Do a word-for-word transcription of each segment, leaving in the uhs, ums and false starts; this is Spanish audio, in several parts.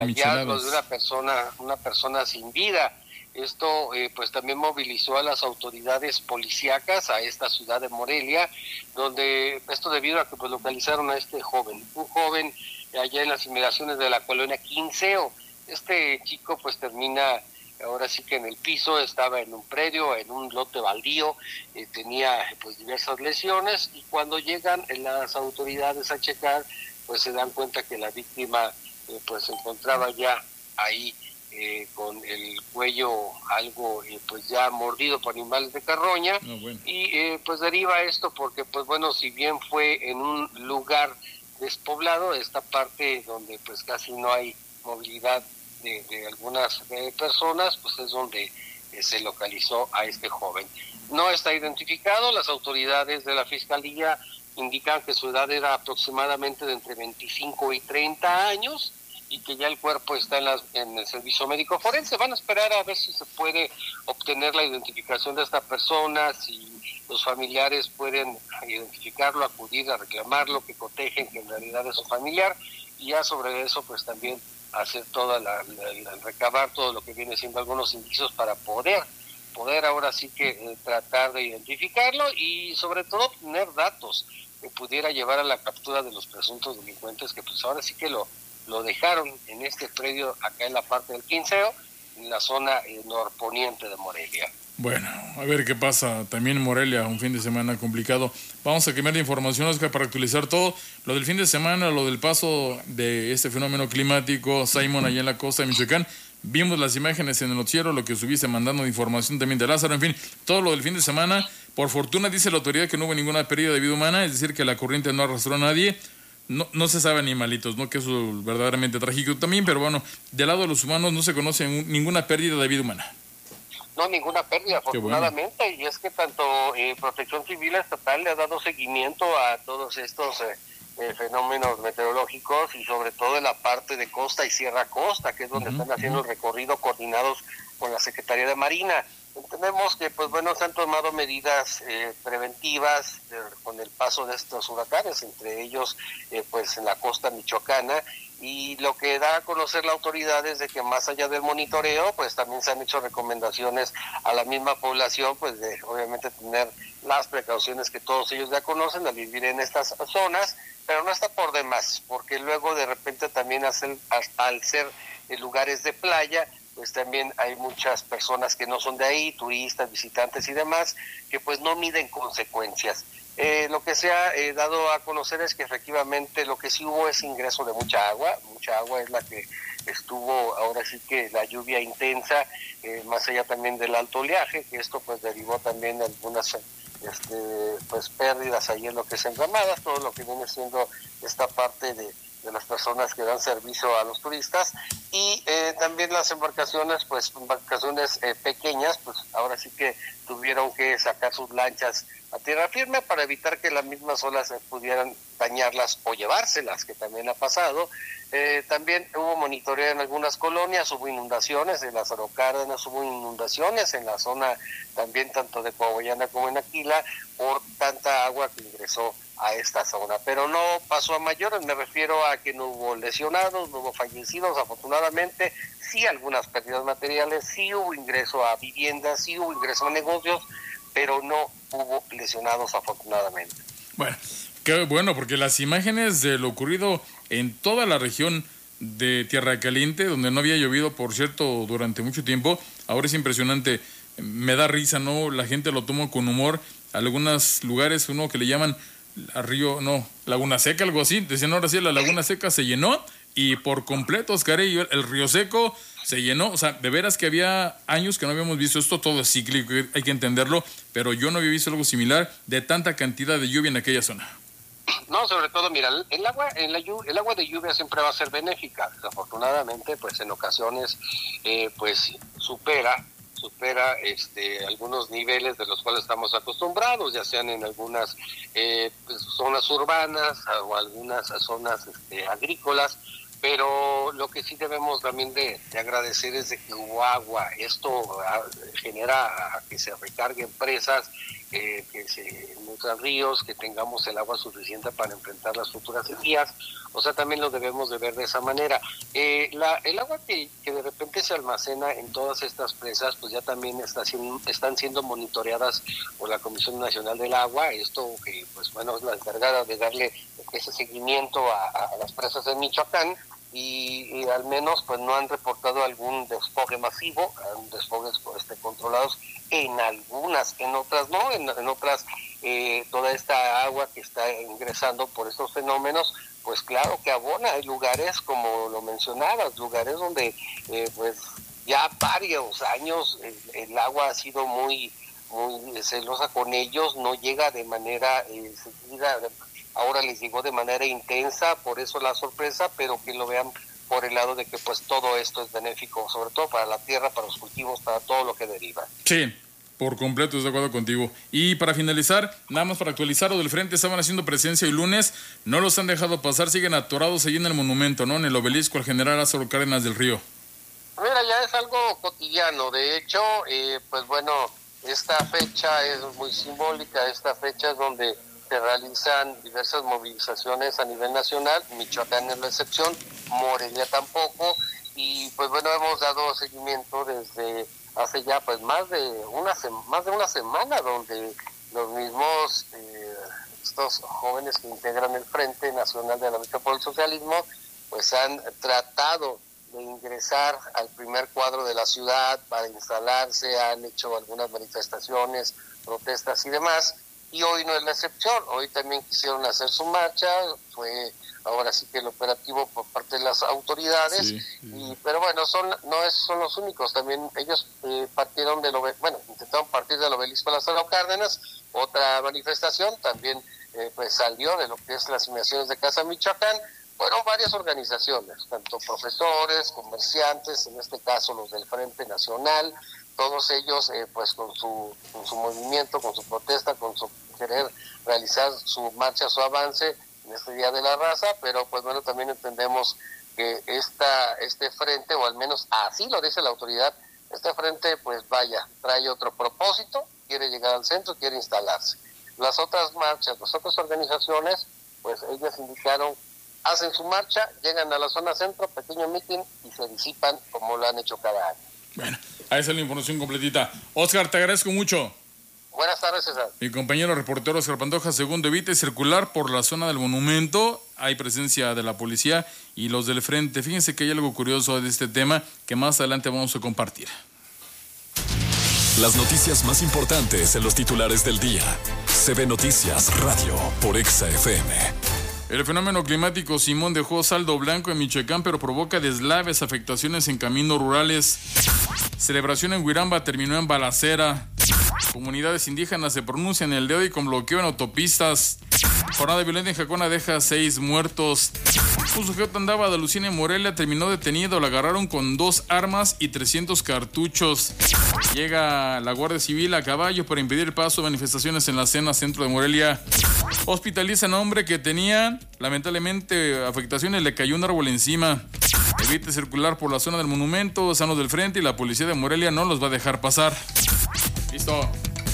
hallazgos de una persona, una persona sin vida. Esto eh, pues también movilizó a las autoridades policíacas a esta ciudad de Morelia, donde esto debido a que pues localizaron a este joven, un joven allá en las inmediaciones de la colonia Quinceo. Este chico pues termina ahora sí que en el piso, estaba en un predio, en un lote baldío, eh, tenía pues diversas lesiones, y cuando llegan las autoridades a checar, pues se dan cuenta que la víctima eh, pues se encontraba ya ahí eh, con el cuello algo eh, pues ya mordido por animales de carroña. Oh, bueno. Y eh, pues deriva esto porque pues bueno, si bien fue en un lugar despoblado, esta parte donde pues casi no hay movilidad de, de algunas eh, personas, pues es donde eh, se localizó a este joven. No está identificado, las autoridades de la Fiscalía indican que su edad era aproximadamente de entre veinticinco y treinta años, y que ya el cuerpo está en, las, en el servicio médico forense. Van a esperar a ver si se puede obtener la identificación de esta persona, si los familiares pueden identificarlo, acudir a reclamarlo, que cotejen que en realidad es su familiar, y ya sobre eso pues también hacer toda la, la, la recabar todo lo que viene siendo algunos indicios para poder poder ahora sí que eh, tratar de identificarlo, y sobre todo tener datos que pudiera llevar a la captura de los presuntos delincuentes, que pues ahora sí que lo lo dejaron en este predio acá en la parte del Quinceo, en la zona eh, norponiente de Morelia. Bueno, a ver qué pasa también en Morelia, un fin de semana complicado. Vamos a quemar de información, Oscar, para actualizar todo. Lo del fin de semana, lo del paso de este fenómeno climático, Simon, allá en la costa de Michoacán. Vimos las imágenes en el noticiero, lo que estuviste mandando de información también de Lázaro, en fin, todo lo del fin de semana. Por fortuna dice la autoridad que no hubo ninguna pérdida de vida humana, es decir, que la corriente no arrastró a nadie. No, no se sabe animalitos, ¿no? Que eso es verdaderamente trágico también, pero bueno, del lado de los humanos no se conoce ninguna pérdida de vida humana. No, ninguna pérdida, afortunadamente, bueno. Y es que tanto eh, Protección Civil Estatal le ha dado seguimiento a todos estos eh, eh, fenómenos meteorológicos, y sobre todo en la parte de costa y Sierra Costa, que es donde uh-huh, están haciendo uh-huh. el recorrido coordinados con la Secretaría de Marina. Entendemos que, pues bueno, se han tomado medidas eh, preventivas eh, con el paso de estos huracanes, entre ellos, eh, pues en la costa michoacana, y lo que da a conocer la autoridad es de que más allá del monitoreo, pues también se han hecho recomendaciones a la misma población, pues de obviamente tener las precauciones que todos ellos ya conocen al vivir en estas zonas, pero no está por demás, porque luego de repente también al, al ser lugares de playa, pues también hay muchas personas que no son de ahí, turistas, visitantes y demás, que pues no miden consecuencias. Eh, lo que se ha eh, dado a conocer es que efectivamente lo que sí hubo es ingreso de mucha agua, mucha agua es la que estuvo, ahora sí que la lluvia intensa, eh, más allá también del alto oleaje, que esto pues derivó también de algunas este, pues pérdidas ahí en lo que es enramadas, todo lo que viene siendo esta parte de de las personas que dan servicio a los turistas, y eh, también las embarcaciones, pues embarcaciones eh, pequeñas, pues ahora sí que tuvieron que sacar sus lanchas a tierra firme para evitar que las mismas olas eh, pudieran dañarlas o llevárselas, que también ha pasado. Eh, también hubo monitoreo en algunas colonias, hubo inundaciones, en Lázaro Cárdenas hubo inundaciones, en la zona también tanto de Coahuila como en Aquila, por tanta agua que ingresó a esta zona, pero no pasó a mayores. Me refiero a que no hubo lesionados, no hubo fallecidos, afortunadamente, sí algunas pérdidas materiales, sí hubo ingreso a viviendas, sí hubo ingreso a negocios, pero no hubo lesionados, afortunadamente. Bueno, qué bueno, porque las imágenes de lo ocurrido en toda la región de Tierra Caliente, donde no había llovido, por cierto, durante mucho tiempo, ahora es impresionante. Me da risa, ¿no? La gente lo toma con humor. Algunos lugares, uno que le llaman a río, no, Laguna Seca, algo así, decían ahora sí, la Laguna Seca se llenó y por completo, Oscar, y el Río Seco se llenó. O sea, de veras que había años que no habíamos visto esto, todo es cíclico, hay que entenderlo, pero yo no había visto algo similar de tanta cantidad de lluvia en aquella zona. No, sobre todo, mira, el agua, el, el agua de lluvia siempre va a ser benéfica. Desafortunadamente, pues en ocasiones, eh, pues supera supera este algunos niveles de los cuales estamos acostumbrados, ya sean en algunas eh, pues, zonas urbanas o algunas zonas este, agrícolas, pero lo que sí debemos también de, de agradecer es de que hubo agua. Esto a, genera a que se recarguen presas, eh, que se nutran ríos, que tengamos el agua suficiente para enfrentar las futuras sequías. O sea, también lo debemos de ver de esa manera. Eh, la, el agua que, que de repente se almacena en todas estas presas, pues ya también está siendo, están siendo monitoreadas por la Comisión Nacional del Agua. Esto que, pues bueno, es la encargada de darle ese seguimiento a, a las presas de Michoacán. Y, y al menos pues no han reportado algún desfogue masivo, desfogues este, controlados en algunas, en otras no, en, en otras eh, toda esta agua que está ingresando por estos fenómenos, pues claro que abona. Hay lugares, como lo mencionabas, lugares donde eh, pues ya varios años el, el agua ha sido muy, muy celosa con ellos, no llega de manera eh, seguida. Ahora les llegó de manera intensa, por eso la sorpresa, pero que lo vean por el lado de que pues todo esto es benéfico, sobre todo para la tierra, para los cultivos, para todo lo que deriva. Sí, por completo, estoy de acuerdo contigo. Y para finalizar, nada más para actualizar, lo del frente estaban haciendo presencia el lunes, no los han dejado pasar, siguen atorados allí en el monumento, ¿no? En el obelisco al general Lázaro Cárdenas del Río. Mira, ya es algo cotidiano, de hecho, eh, pues bueno, esta fecha es muy simbólica, esta fecha es donde se realizan diversas movilizaciones a nivel nacional. Michoacán es la excepción, Morelia tampoco, y pues bueno, hemos dado seguimiento desde hace ya pues más de una sema, más de una semana, donde los mismos eh, estos jóvenes que integran el Frente Nacional de la Lucha por el Socialismo pues han tratado de ingresar al primer cuadro de la ciudad para instalarse, han hecho algunas manifestaciones, protestas y demás. Y hoy no es la excepción, hoy también quisieron hacer su marcha, fue ahora sí que el operativo por parte de las autoridades, sí, sí. Y, pero bueno, son no es, son los únicos, también ellos eh, partieron del bueno, intentaron partir del obelisco Lázaro Cárdenas, otra manifestación también eh, pues salió de lo que es las inmediaciones de Casa Michoacán. Fueron varias organizaciones, tanto profesores, comerciantes, en este caso los del Frente Nacional, todos ellos eh, pues con su, con su movimiento, con su protesta, con su querer realizar su marcha, su avance en este Día de la Raza, pero pues bueno, también entendemos que esta este frente, o al menos así lo dice la autoridad, este frente pues vaya, trae otro propósito, quiere llegar al centro, quiere instalarse. Las otras marchas, las otras organizaciones, pues ellas indicaron, hacen su marcha, llegan a la zona centro, pequeño mitin y se disipan como lo han hecho cada año. Bueno, ahí está la información completita. Oscar, te agradezco mucho. Buenas tardes, César. Mi compañero reportero Oscar Pantoja, segundo, evite circular por la zona del monumento. Hay presencia de la policía y los del frente. Fíjense que hay algo curioso de este tema que más adelante vamos a compartir. Las noticias más importantes en los titulares del día. C B Noticias Radio por Exa F M. El fenómeno climático Simón dejó saldo blanco en Michoacán, pero provoca deslaves afectaciones en caminos rurales. Celebración en Huiramba terminó en balacera. Comunidades indígenas se pronuncian el día de hoy con bloqueo en autopistas. Jornada violenta en Jacona deja seis muertos. Un sujeto andaba de Lucina en Morelia, terminó detenido, lo agarraron con dos armas y trescientos cartuchos. Llega la Guardia Civil a caballo para impedir el paso de manifestaciones en la Cena Centro de Morelia. Hospitalizan a hombre que tenía, lamentablemente, afectaciones, le cayó un árbol encima. Evite circular por la zona del monumento, sanos del frente, y la policía de Morelia no los va a dejar pasar. Listo.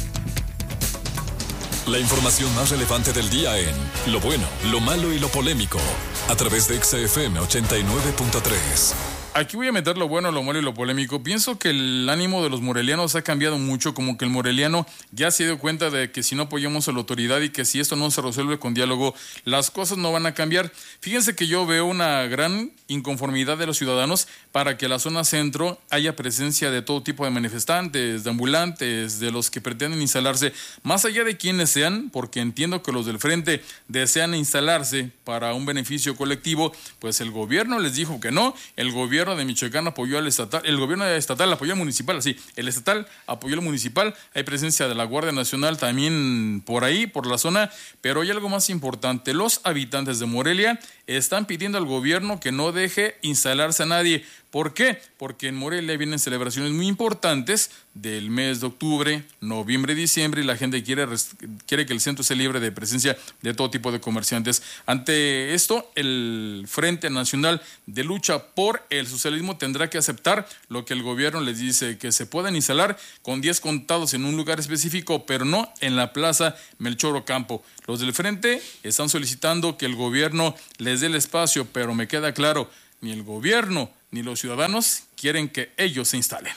La información más relevante del día en Lo Bueno, Lo Malo y Lo Polémico, a través de Exa F M ochenta y nueve punto tres. Aquí voy a meter lo bueno, lo malo y lo polémico. Pienso que el ánimo de los morelianos ha cambiado mucho, como que el moreliano ya se dio cuenta de que si no apoyamos a la autoridad y que si esto no se resuelve con diálogo, las cosas no van a cambiar. Fíjense que yo veo una gran inconformidad de los ciudadanos para que en la zona centro haya presencia de todo tipo de manifestantes, de ambulantes, de los que pretenden instalarse, más allá de quienes sean, porque entiendo que los del frente desean instalarse para un beneficio colectivo, pues el gobierno les dijo que no, el gobierno de Michoacán apoyó al estatal, el gobierno estatal apoyó al municipal, así, el estatal apoyó al municipal, hay presencia de la Guardia Nacional también por ahí, por la zona, pero hay algo más importante, los habitantes de Morelia están pidiendo al gobierno que no deje instalarse a nadie. ¿Por qué? Porque en Morelia vienen celebraciones muy importantes del mes de octubre, noviembre, diciembre, y la gente quiere, quiere que el centro esté libre de presencia de todo tipo de comerciantes. Ante esto, el Frente Nacional de Lucha por el Socialismo tendrá que aceptar lo que el gobierno les dice, que se puedan instalar con diez contados en un lugar específico, pero no en la Plaza Melchor Ocampo. Los del Frente están solicitando que el gobierno les dé el espacio, pero me queda claro, ni el gobierno ni los ciudadanos quieren que ellos se instalen.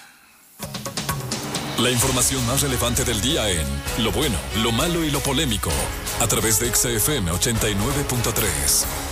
La información más relevante del día en Lo Bueno, Lo Malo y Lo Polémico, a través de X F M ochenta y nueve punto tres.